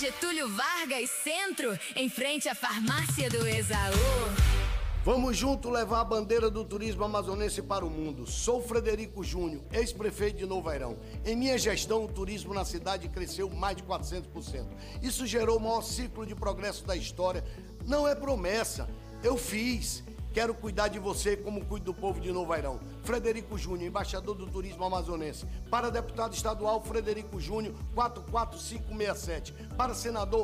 Getúlio Vargas Centro, em frente à farmácia do Esaú. Vamos junto levar a bandeira do turismo amazonense para o mundo. Sou Frederico Júnior, ex-prefeito de Novo Airão. Em minha gestão, o turismo na cidade cresceu mais de 400%. Isso gerou o maior ciclo de progresso da história. Não é promessa, eu fiz. Quero cuidar de você como cuido do povo de Novo Airão. Frederico Júnior, embaixador do turismo amazonense. Para deputado estadual, Frederico Júnior, 44567. Para senador,